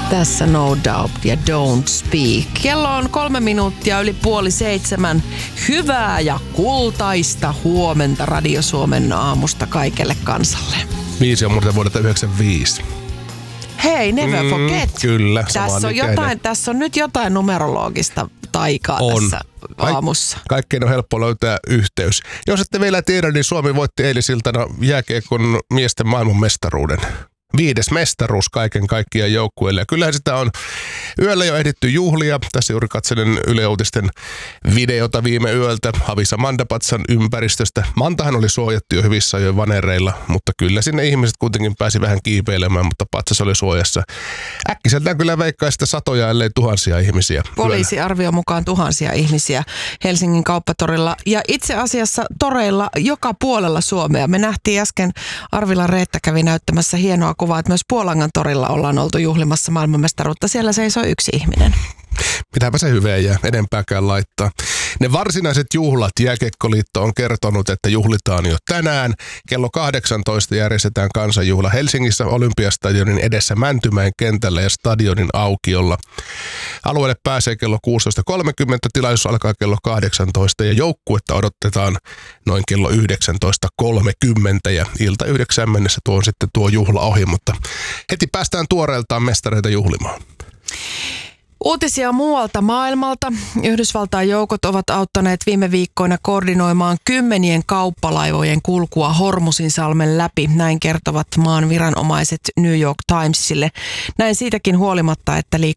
Tässä No Doubt ja Don't Speak. Kello on 3 minuuttia yli 6:30. Hyvää ja kultaista huomenta Radio Suomen aamusta kaikelle kansalle. 5 on muuten vuodelta 1995. Hei, never forget. Kyllä, Tässä on nyt jotain numerologista taikaa tässä aamussa. Kaikkein on helppo löytää yhteys. Jos ette vielä tiedä, niin Suomi voitti eilisiltana jääkiekon miesten maailmanmestaruuden. 5. mestaruus kaiken kaikkiaan joukkueelle. Ja kyllähän sitä on yöllä jo ehditty juhlia. Tässä juuri katselen Yle Uutisten videota viime yöltä Havisa Mandapatsan ympäristöstä. Mantahan oli suojattu jo hyvissä ajoin vanereilla, mutta kyllä sinne ihmiset kuitenkin pääsi vähän kiipeilemään, mutta patsas oli suojassa. Äkkiseltään kyllä veikkaa sitä satoja, ellei tuhansia ihmisiä. Poliisi arvioi mukaan tuhansia ihmisiä Helsingin kauppatorilla ja itse asiassa toreilla joka puolella Suomea. Me nähtiin äsken, Arvila Reetta kävi näyttämässä hienoa kuvaa, että myös Puolangan torilla ollaan oltu juhlimassa maailmanmestaruutta. Siellä seisoo yksi ihminen. Pitääpä se hyvää jää enempääkään laittaa. Ne varsinaiset juhlat Jääkiekkoliitto on kertonut, että juhlitaan jo tänään. Kello 18 järjestetään kansanjuhla Helsingissä Olympiastadionin edessä Mäntymäen kentällä ja stadionin aukiolla. Alueelle pääsee kello 16.30, tilaisuus alkaa kello 18 ja joukkuetta odotetaan noin kello 19.30 ja ilta 9 mennessä tuo on sitten tuo juhla ohi, mutta heti päästään tuoreeltaan mestareita juhlimaan. Uutisia muualta maailmalta. Yhdysvaltain joukot ovat auttaneet viime viikkoina koordinoimaan 10 kauppalaivojen kulkua Hormuzinsalmen läpi. Näin kertovat maan viranomaiset New York Timesille. Näin siitäkin huolimatta, että